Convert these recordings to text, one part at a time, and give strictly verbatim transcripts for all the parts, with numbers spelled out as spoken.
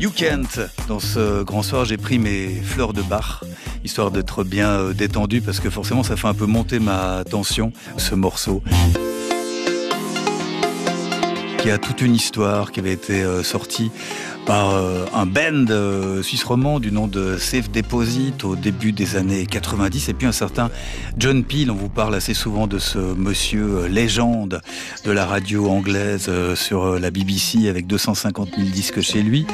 You Can't. Dans ce grand soir, j'ai pris mes fleurs de Bach, histoire d'être bien détendu, parce que forcément, ça fait un peu monter ma tension, ce morceau. Qui a toute une histoire, qui avait été euh, sortie par euh, un band euh, suisse romand du nom de Safe Deposit au début des années quatre-vingt-dix, et puis un certain John Peel. On vous parle assez souvent de ce monsieur euh, légende de la radio anglaise euh, sur euh, la B B C avec deux cent cinquante mille disques chez lui.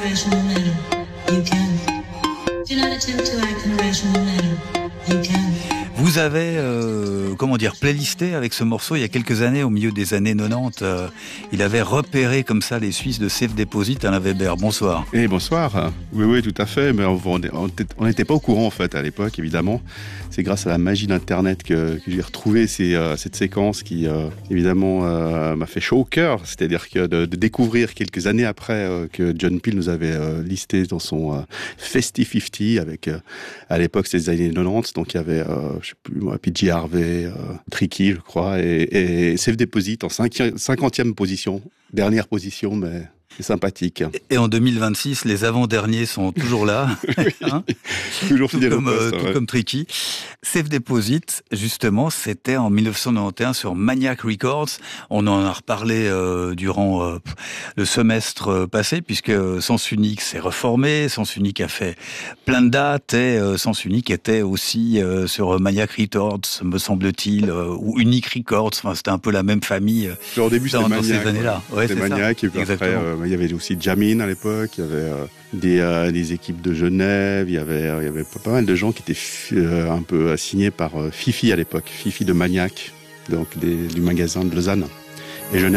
Vous avez, euh, comment dire, playlisté avec ce morceau il y a quelques années, au milieu des années quatre-vingt-dix. Euh, il avait repéré comme ça les Suisses de Safe Deposit. Alain Weber, bonsoir. Eh, bonsoir. Oui, oui, tout à fait. Mais on n'était pas au courant, en fait, à l'époque, évidemment. C'est grâce à la magie d'Internet que, que j'ai retrouvé ces, euh, cette séquence qui, euh, évidemment, euh, m'a fait chaud au cœur. C'est-à-dire que de, de découvrir quelques années après euh, que John Peel nous avait euh, listé dans son euh, Festive cinquante, avec, euh, à l'époque, c'était les années quatre-vingt-dix. Donc, il y avait, euh, je sais plus moi, P J Harvey, euh, Tricky, je crois, et, et Safe Deposit en cinquantième position. Dernière position, mais c'est sympathique. Et en deux mille vingt-six, les avant-derniers sont toujours là. hein toujours tout comme, poste, euh, tout ouais. comme Tricky. Safe Deposit, justement, c'était en mille neuf cent quatre-vingt-onze sur Maniac Records. On en a reparlé euh, durant euh, le semestre passé, puisque Sens Unique s'est reformé. Sens Unique a fait plein de dates, et euh, Sens Unique était aussi euh, sur Maniac Records, me semble-t-il, euh, ou Unique Records. Enfin, c'était un peu la même famille euh, Genre, au début, dans, c'était dans Maniac, ces années-là. Ouais, c'était Maniac, et puis après, euh, il y avait aussi Jamin à l'époque, il y avait euh, des, euh, des équipes de Genève, il y avait, euh, il y avait pas, pas mal de gens qui étaient euh, un peu signés par euh, Fifi à l'époque, Fifi de Maniac, donc des, du magasin de Lausanne. Et Genève